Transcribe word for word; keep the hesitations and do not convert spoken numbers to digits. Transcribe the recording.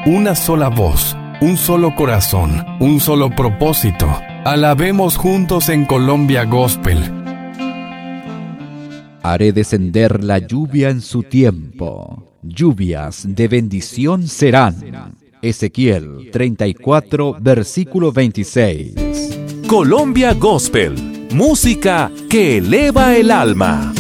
una sola voz, un solo corazón, un solo propósito. Alabemos juntos en Colombia Gospel. Haré descender la lluvia en su tiempo. Lluvias de bendición serán. Ezequiel treinta y cuatro, versículo veintiséis. Colombia Gospel, música que eleva el alma.